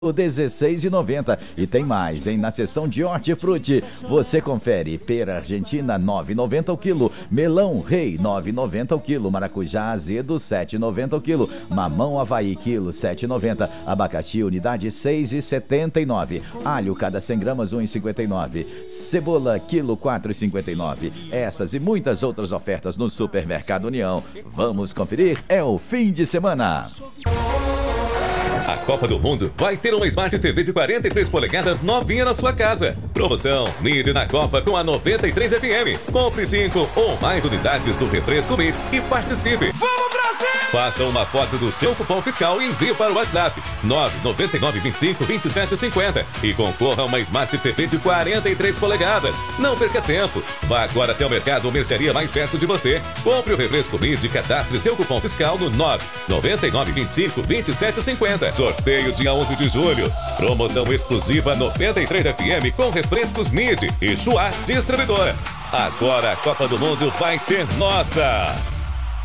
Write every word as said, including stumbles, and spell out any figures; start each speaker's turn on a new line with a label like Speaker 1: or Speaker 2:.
Speaker 1: dezesseis e noventa. E tem mais, hein? Na seção de hortifruti, você confere pera argentina nove e noventa o quilo, melão rei nove e noventa o quilo, maracujá azedo sete e noventa o quilo, mamão Havaí quilo sete e noventa, abacaxi unidade seis e setenta e nove, alho cada cem gramas um e cinquenta e nove, cebola quilo quatro e cinquenta e nove. Essas e muitas outras ofertas no Supermercado União. Vamos conferir, é o fim de semana.
Speaker 2: A Copa do Mundo vai ter uma Smart T V de quarenta e três polegadas novinha na sua casa. Promoção Mid na Copa com a noventa e três F M. Compre cinco ou mais unidades do refresco Mid e participe.
Speaker 3: Vamos, Brasil!
Speaker 2: Faça uma foto do seu cupom fiscal e envie para o WhatsApp nove nove nove, vinte e cinco, vinte e sete, cinquenta e concorra a uma Smart T V de quarenta e três polegadas. Não perca tempo. Vá agora até o mercado ou mercearia mais perto de você. Compre o refresco Mid e cadastre seu cupom fiscal no nove nove nove, vinte e cinco, vinte e sete, cinquenta. Sorteio dia onze de julho. Promoção exclusiva noventa e três F M com refrescos Mid e Chua Distribuidora. Agora a Copa do Mundo vai ser nossa!